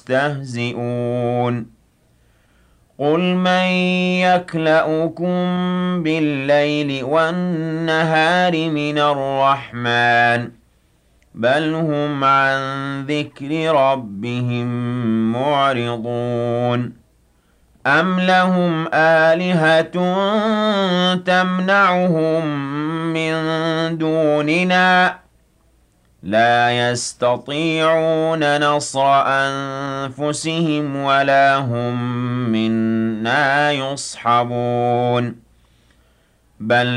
يستهزئون قل من يكلؤكم بالليل والنهار من الرحمن بل هم عن ذكر ربهم معرضون أم لهم آلهة تمنعهم من دوننا لا يستطيعون نصر أنفسهم ولا هم منا يصحبون بل